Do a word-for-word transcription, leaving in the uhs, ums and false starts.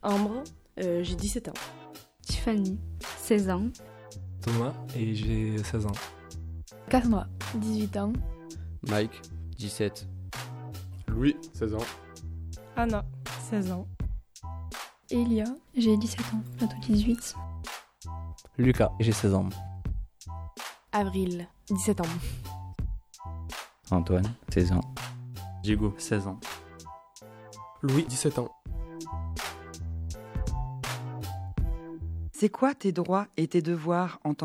Ambre, euh, j'ai dix-sept ans. Tiffany, seize ans. Thomas, et j'ai seize ans. Cassandra, dix-huit ans. Mike, dix-sept. Louis, seize ans. Anna, seize ans. Elia, j'ai dix-sept ans, bientôt dix-huit. Lucas, j'ai seize ans. Avril, dix-sept ans. Antoine, seize ans. Diego, seize ans. Louis, dix-sept ans. C'est quoi tes droits et tes devoirs en tant